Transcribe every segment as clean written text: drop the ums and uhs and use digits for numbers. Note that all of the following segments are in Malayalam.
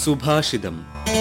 സുഭാഷിതം.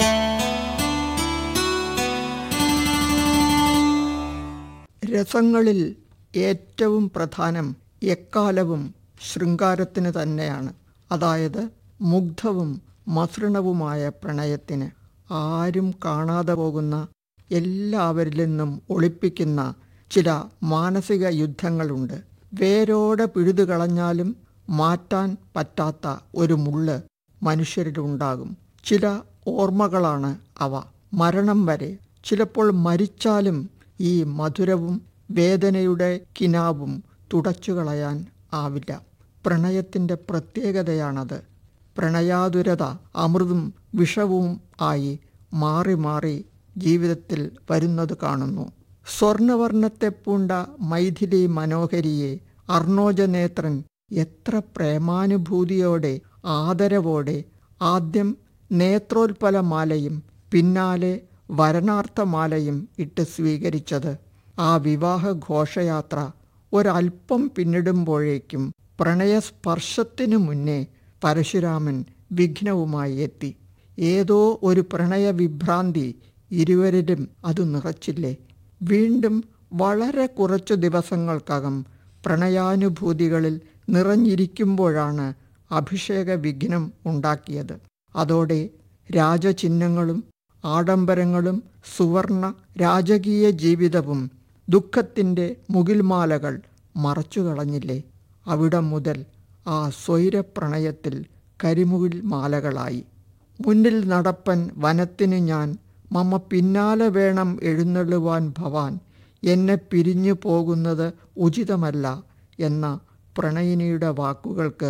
രസങ്ങളിൽ ഏറ്റവും പ്രധാനം എക്കാലവും ശൃംഗാരത്തിന് തന്നെയാണ്. അതായത് മുഗ്ധവും മസൃണവുമായ പ്രണയത്തിന് ആരും കാണാതെ പോകുന്ന, എല്ലാവരിൽ നിന്നും ഒളിപ്പിക്കുന്ന ചില മാനസിക യുദ്ധങ്ങളുണ്ട്. വേരോടെ പിഴുതുകളഞ്ഞാലും മാറ്റാൻ പറ്റാത്ത ഒരു മുള്ള് മനുഷ്യരിലുണ്ടാകും. ചില ഓർമ്മകളാണ് അവ. മരണം വരെ, ചിലപ്പോൾ മരിച്ചാലും ഈ മധുരവും വേദനയുടെ കിനാവും തുടച്ചുകളയാൻ ആവില്ല. പ്രണയത്തിൻ്റെ പ്രത്യേകതയാണത്. പ്രണയാതുരത അമൃതും വിഷവും ആയി മാറി മാറി ജീവിതത്തിൽ വരുന്നത് കാണുന്നു. സ്വർണവർണ്ണത്തെ പൂണ്ട മൈഥിലി മനോഹരിയെ അർണോജനേത്രൻ എത്ര പ്രേമാനുഭൂതിയോടെ, ആദരവോടെ ആദ്യം നേത്രോൽപലമാലയും പിന്നാലെ വരണാർത്ഥമാലയും ഇട്ട് സ്വീകരിച്ചത്. ആ വിവാഹ ഘോഷയാത്ര ഒരൽപ്പം പിന്നിടുമ്പോഴേക്കും പ്രണയസ്പർശത്തിനു മുന്നേ പരശുരാമൻ വിഘ്നവുമായി എത്തി. ഏതോ ഒരു പ്രണയവിഭ്രാന്തി ഇരുവരിലും അത് നിറച്ചില്ലേ? വീണ്ടും വളരെ കുറച്ചു ദിവസങ്ങൾക്കകം പ്രണയാനുഭൂതികളിൽ നിറഞ്ഞിരിക്കുമ്പോഴാണ് അഭിഷേക വിഘ്നം ഉണ്ടാക്കിയത്. അതോടെ രാജചിഹ്നങ്ങളും ആഡംബരങ്ങളും സുവർണ രാജകീയ ജീവിതവും ദുഃഖത്തിൻ്റെ മുകിൽമാലകൾ മറച്ചുകളഞ്ഞില്ലേ? അവിടം മുതൽ ആ സ്വൈരപ്രണയത്തിൽ കരിമുകിൽ മാലകളായി. മുന്നിൽ നടപ്പൻ വനത്തിനു ഞാൻ, മമ്മ പിന്നാലെ വേണം എഴുന്നള്ളുവാൻ ഭവാൻ, എന്നെ പിരിഞ്ഞു പോകുന്നത് ഉചിതമല്ല എന്ന പ്രണയിനിയുടെ വാക്കുകൾക്ക്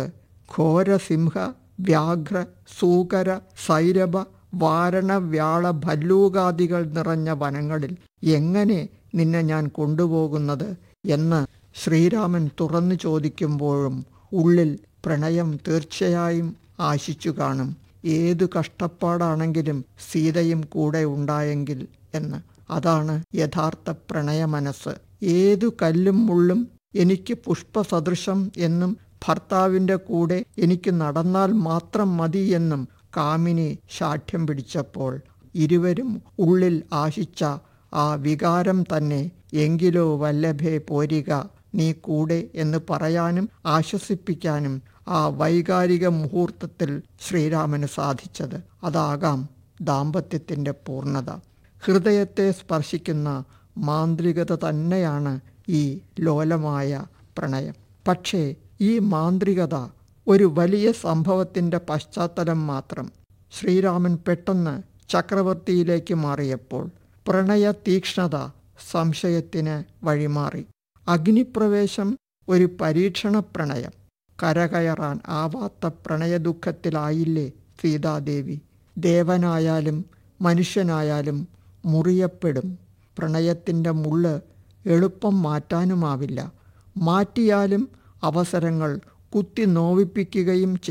ഘോരസിംഹ വ്യാഘ്ര സൂകര സൈരഭ വാരണ വ്യാള ഭല്ലൂകാദികൾ നിറഞ്ഞ വനങ്ങളിൽ എങ്ങനെ നിന്നെ ഞാൻ കൊണ്ടുപോകുന്നത് എന്ന് ശ്രീരാമൻ തുറന്നു ചോദിക്കുമ്പോഴും ഉള്ളിൽ പ്രണയം തീർച്ചയായും ആശിച്ചു കാണും. ഏതു കഷ്ടപ്പാടാണെങ്കിലും സീതയും കൂടെ ഉണ്ടായെങ്കിൽ എന്ന്. അതാണ് യഥാർത്ഥ പ്രണയമനസ്സ്. ഏതു കല്ലും മുള്ളും എനിക്ക് പുഷ്പസദൃശം എന്നും ഭർത്താവിൻ്റെ കൂടെ എനിക്ക് നടന്നാൽ മാത്രം മതി എന്നും കാമിനി ശാഠ്യം പിടിച്ചപ്പോൾ ഇരുവരും ഉള്ളിൽ ആശിച്ച ആ വികാരം തന്നെ എങ്കിലോ വല്ലഭേ പോരിക നീ കൂടെ എന്ന് പറയാനും ആശ്വസിപ്പിക്കാനും ആ വൈകാരിക മുഹൂർത്തത്തിൽ ശ്രീരാമന് സാധിച്ചത്. അതാകാം ദാമ്പത്യത്തിൻ്റെ പൂർണ്ണത. ഹൃദയത്തെ സ്പർശിക്കുന്ന മാന്ത്രികത തന്നെയാണ് ഈ ലോലമായ പ്രണയം. പക്ഷേ ഈ മാന്ത്രികത ഒരു വലിയ സംഭവത്തിൻ്റെ പശ്ചാത്തലം മാത്രം. ശ്രീരാമൻ പെട്ടെന്ന് ചക്രവർത്തിയിലേക്ക് മാറിയപ്പോൾ പ്രണയ തീക്ഷ്ണത സംശയത്തിന് വഴിമാറി. അഗ്നിപ്രവേശം ഒരു പരീക്ഷണ പ്രണയം. കരകയറാൻ ആവാത്ത പ്രണയദുഃഖത്തിലായില്ലേ സീതാദേവി. ദേവനായാലും മനുഷ്യനായാലും മുറിയപ്പെടും. പ്രണയത്തിൻ്റെ മുള്ള് എളുപ്പം മാറ്റാനുമാവില്ല. മാറ്റിയാലും അവസരങ്ങൾ കുത്തി നോവിപ്പിക്കുകയും